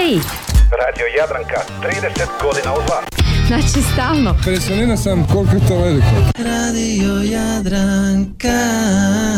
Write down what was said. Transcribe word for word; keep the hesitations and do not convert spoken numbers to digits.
Koji? Radio Jadranka, trideset godina uz vas. Znači stalno. Impresioniran sam koliko je to veliko. Radio Jadranka.